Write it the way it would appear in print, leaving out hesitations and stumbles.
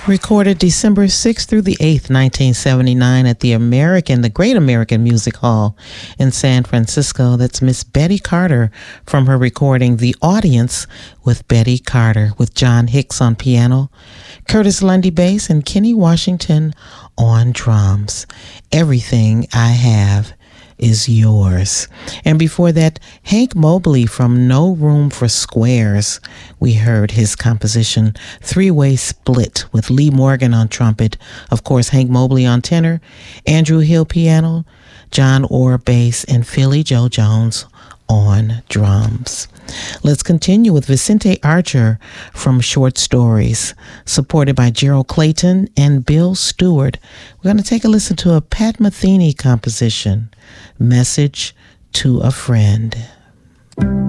Recorded December 6th through the 8th, 1979 at the Great American Music Hall in San Francisco. That's Miss Betty Carter from her recording The Audience with Betty Carter, with John Hicks on piano, Curtis Lundy bass, and Kenny Washington on drums. Everything I Have Is Yours. And before that, Hank Mobley from No Room for Squares. We heard his composition Three-Way Split with Lee Morgan on trumpet, of course Hank Mobley on tenor, Andrew Hill piano, John Orr bass, and Philly Joe Jones on drums. Let's continue with Vicente Archer from Short Stories, supported by Gerald Clayton and Bill Stewart. We're going to take a listen to a Pat Metheny composition, Message to a Friend.